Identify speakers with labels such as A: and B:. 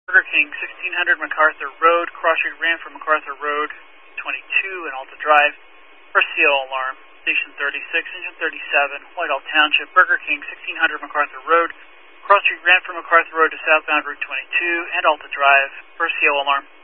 A: Burger King, 1600 MacArthur Road. Cross Street ran from MacArthur Road 22 and Alta Drive. First CO alarm. Station 36, Engine 37, Whitehall Township. Burger King, 1600 MacArthur Road. Cross Street ran from MacArthur Road to southbound Route 22 and Alta Drive. First CO alarm.